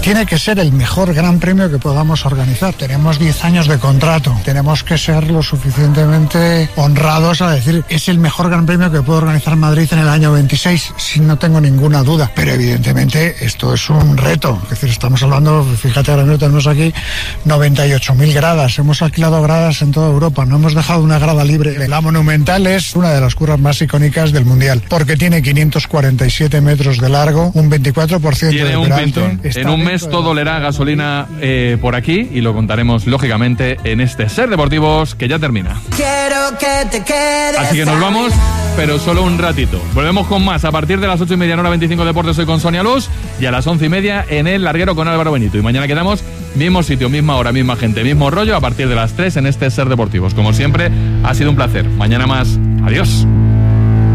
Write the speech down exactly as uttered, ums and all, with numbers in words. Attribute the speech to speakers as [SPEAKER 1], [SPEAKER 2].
[SPEAKER 1] tiene que ser el mejor gran premio que podamos organizar. Tenemos diez años de contrato, tenemos que ser lo suficientemente honrados a decir es el mejor gran premio que puede organizar Madrid en el año veintiséis, si no tengo ninguna duda. Pero evidentemente esto es un reto, es decir, estamos hablando, fíjate, ahora mismo tenemos aquí noventa y ocho mil gradas, hemos alquilado gradas en toda Europa, no hemos dejado una grada libre. La Monumental es una de las curvas más icónicas del Mundial, porque tiene quinientos cuarenta y siete metros de largo, un veinticuatro por ciento
[SPEAKER 2] tiene
[SPEAKER 1] de
[SPEAKER 2] un
[SPEAKER 1] peralte.
[SPEAKER 2] En un mes todo olerá gasolina eh, por aquí y lo contaremos lógicamente en este Ser Deportivos que ya termina.
[SPEAKER 3] Quiero que te quedes.
[SPEAKER 2] Así que nos vamos, pero solo un ratito. Volvemos con más a partir de las ocho y media en hora veinticinco Deportes. Soy con Sonia Luz y a las once y media en El Larguero con Álvaro Benito. Y mañana quedamos mismo sitio, misma hora, misma gente, mismo rollo a partir de las tres en este Ser Deportivos. Como siempre, ha sido un placer. Mañana más. Adiós.